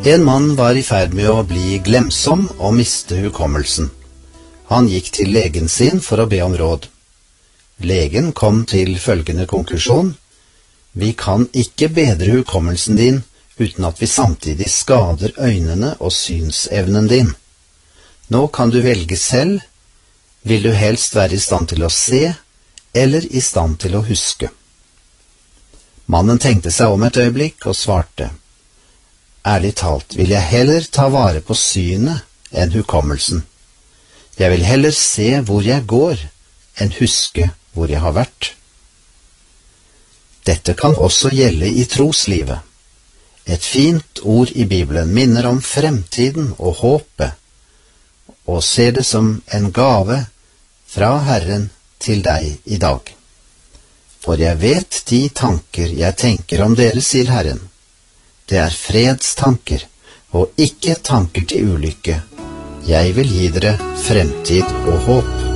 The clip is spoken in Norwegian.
En mann var i ferd med å bli glemsom og miste hukommelsen. Han gikk til legen sin for å be om råd. Legen kom til følgende konklusjon: vi kan ikke bedre hukommelsen din uten at vi samtidig skader øynene og synsevnen din. Nå kan du velge selv. Vil du helst være i stand til å se, eller i stand til å huske? Mannen tenkte seg om et øyeblikk og svarte: ærlig talt vil jeg heller ta vare på synet enn hukommelsen. Jeg vil heller se hvor jeg går, enn huske hvor jeg har vært. Dette kan også gjelde i troslivet. Et fint ord i Bibelen minner om fremtiden og håpet, og ser det som en gave fra Herren til deg i dag. For jeg vet de tanker jeg tenker om dere, sier Herren. Det er fredstanker, og ikke tanker til ulykke. Jeg vil gi dere fremtid og håp.